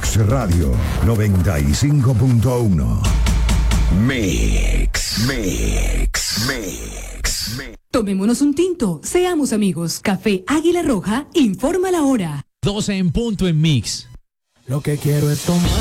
Mix Radio 95.1. Mix. Tomémonos un tinto, seamos amigos. Café Águila Roja informa la hora. 12 en punto en Mix. Lo que quiero es tomar.